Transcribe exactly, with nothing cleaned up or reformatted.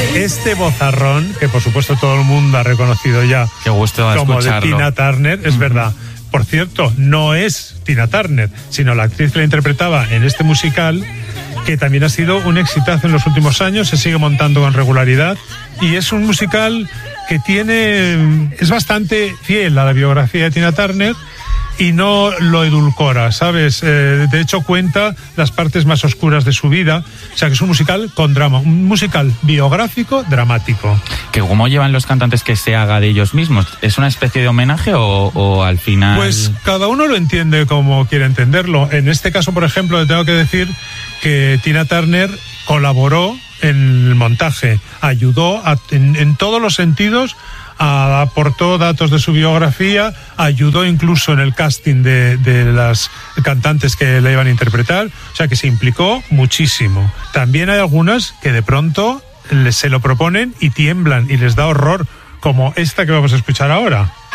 de este vozarrón, que por supuesto todo el mundo ha reconocido ya Qué gusto como escucharlo. de Tina Turner, es uh-huh. verdad. Por cierto, no es Tina Turner, sino la actriz que la interpretaba en este musical, que también ha sido un exitazo en los últimos años, se sigue montando con regularidad, y es un musical que tiene, es bastante fiel a la biografía de Tina Turner y no lo edulcora, ¿sabes? Eh, de hecho cuenta las partes más oscuras de su vida, o sea que es un musical con drama, un musical biográfico dramático. ¿Que cómo llevan los cantantes que se haga de ellos mismos? ¿Es una especie de homenaje o, o al final...? Pues cada uno lo entiende como quiere entenderlo. En este caso, por ejemplo, tengo que decir que Tina Turner colaboró en el montaje, ayudó a, en, en todos los sentidos, a, aportó datos de su biografía, ayudó incluso en el casting de, de las cantantes que la iban a interpretar, o sea que se implicó muchísimo. También hay algunas que de pronto les, se lo proponen y tiemblan y les da horror, como esta que vamos a escuchar ahora.